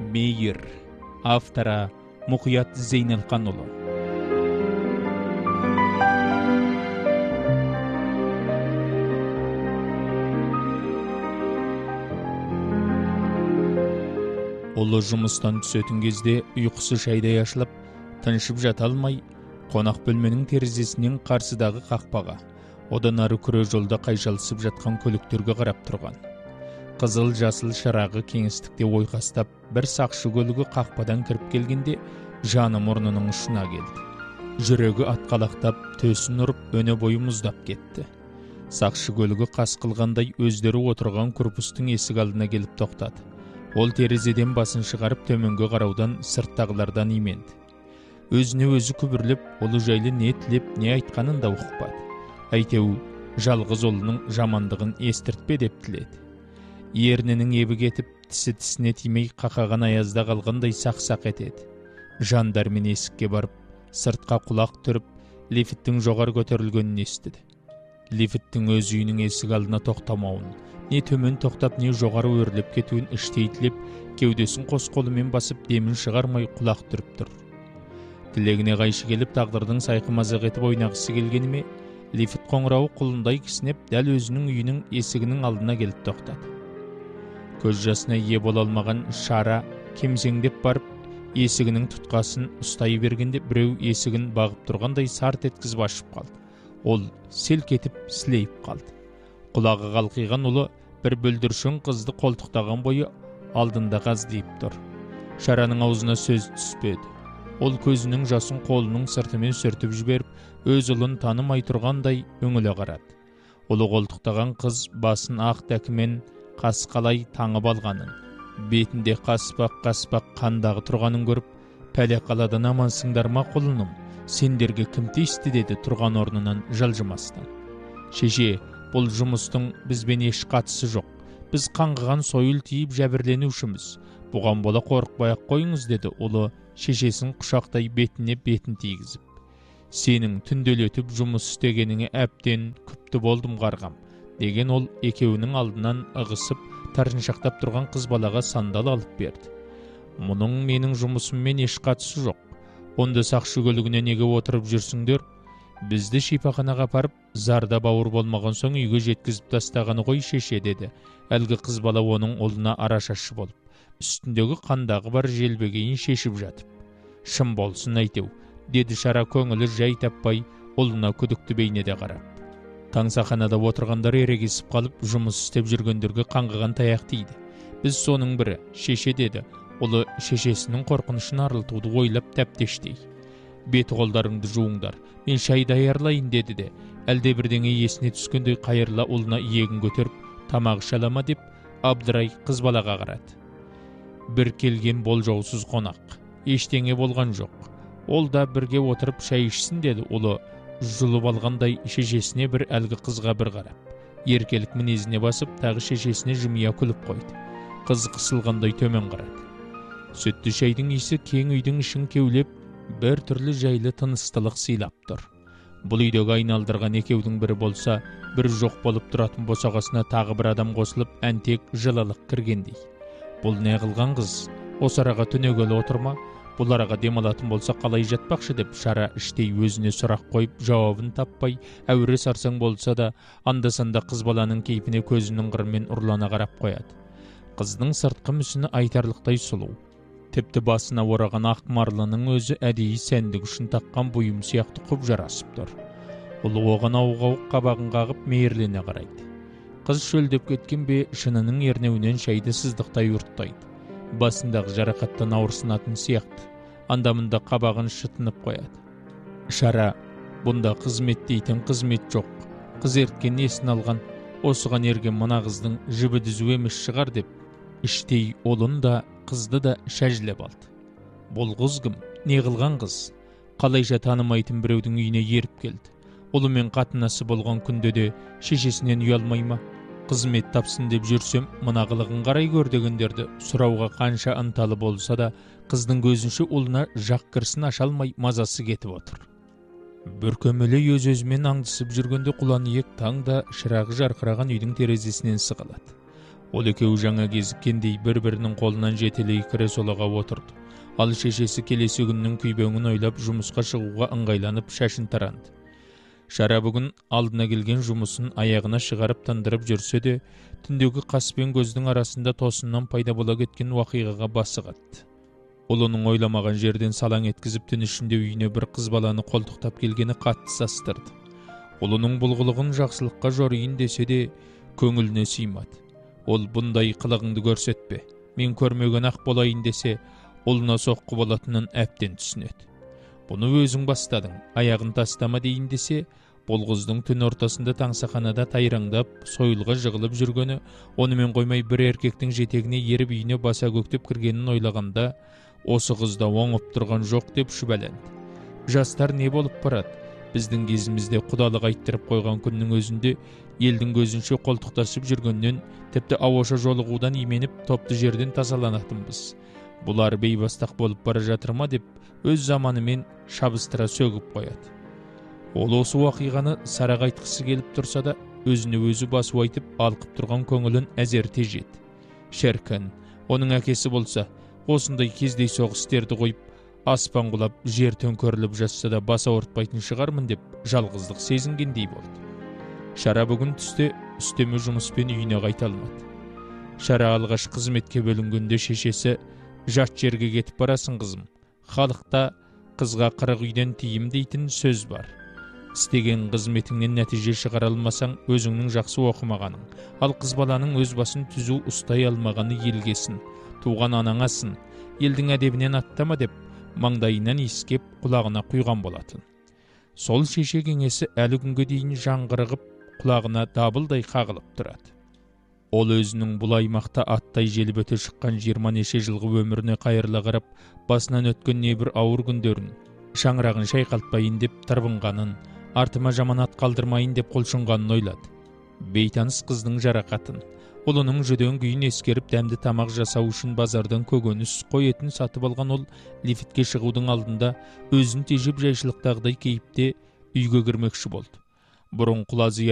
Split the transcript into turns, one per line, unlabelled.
Мейір. Автора Мұқият Зейнелқанұлы. Ұлы жұмыстан түсетін кезде ұйқысы шайдай ашылып, тыншып жата алмай, қонақ бөлменің терезесінен қарсыдағы қақпаға, одан ары күре жолда қайшалысып жатқан көліктерге қарап тұрған. Қызыл жасыл шырағы кеңістікте ойқастап, бір сақшы көлігі қақпадан кіріп келгенде, жаны мұрнының ұшына келді. Жүрегі атқалақтап, төсін ұрып, өне бойы мұздап кетті. Сақшы көлігі қас қылғандай өздері отырған корпустың есік алдына келіп тоқтады. Ол терезеден басын шығарып төменге қараудан сырттағылардан именді. Өзіне өзі күбірлеп, олы жайлы не тілеп, не айтқанын да ұқпады. Әйтеу, жалғыз ұлының жамандығын естіртпе деп тіледі. Ернінің ебі кетіп, тісі-тісіне тимей қақаған аязда қалғандай сақ-сақ етеді. Жандармен есікке барып, сыртқа құлақ түріп, лифттің жоғары көтерілгенін естіді. Лифттің өз үйінің есік алдына тоқтамауын, не төмен тоқтап, не жоғары өрлеп кетуін іштей тілеп, кеудесін қос қолымен басып, демін шығармай құлақ түріп тұр. Тілегіне қайшы келіп, тағдырдың сайқы-мазақ етіп ойнағысы келгеніме, лифт қоңырауы құлындай кісінеп, дәл өзінің үйінің есігінің алдына келіп тоқтады. Көз жасына ие бола алмаған Шара кемсеңдеп барып, есігінің тұтқасын ұстай бергенде біреу есігін бағып тұрғандай сарт еткізіп ашып қалды. Ол селк етіп сілейіп қалды. Құлағы қалқиған ұлы бір бүлдіршін қызды қолтықтаған бойы алдында қаздиып тұр. Шараның аузына сөз түспеді. Ол көзінің жасын қолының сыртымен сүртіп жіберіп, өз ұлын танымай тұрғандай үңіле қарады. Ұлы қолтықтаған қыз басын ақ дәкімен қасқалай таңып алғанын, бетінде қаспақ-қаспақ қандағы тұрғанын көріп, пәле қаладан амансыңдар ма құлыным, сендерге кім тиісті деді тұрған орнынан жылжымастан. Шеше, бұл жұмыстың бізбен еш қатысы жоқ. Біз қаңғыған сойыл тиіп жәбірленушіміз. Бұған бола қорықпай-ақ қойыңыз деді ұлы шешесін құшақтай бетіне бетін тигізіп. Сенің түнделетіп жұмыс істегеніңе әбден күпті болдым қарғам, деген ол екеуінің алдынан ығысып, тарыншақтап тұрған қыз балаға сандал алып берді. Мұның менің жұмысыммен еш қатысы жоқ. Онда сақшы көлігіне неге отырып жүрсіңдер? Бізді шипаханаға апарып, зарда бауыр болмаған соң үйге жеткізіп тастағаны ғой шеше деді. Әлгі қыз бала оның ұлына арашашы болып, үстіндегі қандағы бар желбегейін шешіп жатып. Шын болсын әйтеу, деді Шара көңілі жай таппай, ұлына күдікті бейнеде қарап. Таңсақанада отырғандар ерегесіп қалып, жұмыс істеп жүргендерге қаңғыған таяқ тиді. Біз соның бірі, шеше деді. Ұлы шешесінің қорқынышын арылтуды ойлап тәптештей. Беті қолдарыңды жуыңдар, мен шай даярлайын деді де, әлде бірдеңе есіне түскендей қайырла ұлына иегін көтеріп, тамағы шалама деп, абдырай қыз балаға қарады. Бір келген болжаусыз қонақ, ештеңе болған жоқ. Ол да бірге отырып шай ішсін деді ұлы, жұлып алғандай шешесіне бір әлгі қызға бір қарап. Еркелік мінезіне басып, тағы шешесіне жымия күліп қойды. Қыз қысылғандай төмен қарады. Сүтті шайдың иісі кең үйдің ішін кеулеп, бір түрлі жайлы тыныстылық сыйлап тұр. Бұл үйдегі айналдырған екеудің бірі болса, бір жоқ болып тұратын босағасына тағы бір адам қосылып, әнтек жылылық кіргендей. Бұл не қылған қыз? Осы араға түнегелі отырма? Бұл араға демалатын болса қалай жатпақшы деп Шара іштей өзіне сұрақ қойып, жауабын таппай, әуре сарсаң болса да, анда-санда қыз баланың кейпіне көзінің қырымен ұрлана қарап қояды. Қыздың сыртқы мүсіні айтарлықтай сұлу. Тіпті басына ораған ақ марлының өзі әдейі сәндік үшін таққан бұйым сияқты құп жарасып тұр. Ұлы оған ауық-ауық қабағын қағып мейірлене қарайды. Қыз шөлдеп кеткен бе, шынының ернеуінен шайды сыздықтай ұрттайды. Басындағы жарақаттан ауырсынатын сияқты, андамында қабағын шытынып қояды. Шара, бұнда қызмет дейтін қызмет жоқ. Қыз ерткен несін алған, осыған ерген мына қыздың жібі дүзу емес шығар деп, іштей олын да, қызды да шәжілеп алды. Бұл қыз кім? Не қылған қыз? Қалайша танымайтын біреудің үйіне еріп келді. Ұлымен қатынасы болған күнде де шешесінен ұялмай ма? Қызмет тапсын деп жүрсем, мына қылығын қарай көр дегендерді сұрауға қанша ынталы болса да, қыздың көзінше ұлына жақ кірсін аша алмай мазасы кетіп отыр. Бүркемелі өз-өзімен аңдысып жүргенде құлан иек таңда шырағы жарқыраған үйдің терезесінен сығалады. Ол екеуі жаңа кезіккендей бір-бірінің қолынан жетелей креслоға отырды. Ал шешесі келесі күннің күйбеңін ойлап жұмысқа шығуға ыңғайланып шашын таранды. Шара бүгін алдына келген жұмысын аяғына шығарып тындырып жүрсе де, түндегі қас пен көздің арасында тосыннан пайда бола кеткен уақиғаға басы қатты. Ол оның ойламаған жерден салаң еткізіп түн ішінде үйіне бір қыз баланы қолтықтап келгені қатты састырды. Ол оның бұлғылығын жақсылыққа жорайын десе де, көңіліне сыймады. Ол бұндай қылығыңды көрсетпе, мен көрмеген ақ болайын десе, ұлына соққы болатынын әптен түсінеді. Бұны өзің бастадың, аяғын тастама дейін десе, бұл қыздың түн ортасында таңсақанада тайраңдап, сойылға жығылып жүргені, онымен қоймай бір еркектің жетегіне еріп үйіне баса көктеп кіргенін ойлағанда, осы қызда оңып тұрған жоқ деп шүбәләнді. Жастар не болып барады? Біздің кезімізде құдалық айттырып қойған күннің өзінде елдің көзінше қолтықтасып жүргеннен, тіпті ауаша жолығудан именіп топты жерден тазаланатынбыз. Бұлар бейбастақ болып бара жатыр ма деп өз заманымен шабыстыра сөгіп қояды. Ол осы уақиғаны сарақ айтқысы келіп тұрса да, өзіне өзі басу айтып алқып тұрған көңілін әзер тежеді. Шіркін, оның әкесі болса, осындай кездей соғыс істерді қойып, аспан құлап, жер төңкеріліп жатса да бас ауыртпайтын шығармын деп жалғыздық сезінгендей болды. Шара бүгін түсте үстеме жұмыспен үйіне қайта алмады. Шара алғаш қызметке бөлінгенде шешесі, жат жерге кетіп барасың қызым. Халықта қызға қырық үйден тиім дейтін сөз бар. Істеген қызметіңнен нәтиже шығара алмасаң, өзіңнің жақсы оқымағаның, ал қыз баланың өз басын түзу ұстай алмағаны елгесін, туған анаңасың, елдің әдебінен аттама деп, маңдайынан иіскеп құлағына құйған болатын. Сол шеше кеңесі әлі күнге дейін жаңғырығып, құлағына дабылдай қағылып тұрады. Ол өзінің бұл аймақта аттай желіп өте шыққан 20 неше жылғы өміріне қайырыла қарап, басынан өткен небір ауыр күндерін, шаңырағын шайқалтпайын деп тырбынғанын, артыма жаманат қалдырмайын деп құлшынғанын ойлады. Бейтаныс қыздың жарақатын, ол оның жүдең күйін ескеріп дәмді тамақ жасау үшін базардан көкөніс, қой етін сатып алған. Ол лифтке шығудың алдында өзін тежеп жайшылықтағыдай кейіпте үйге кірмекші болды. Бұрын құлазия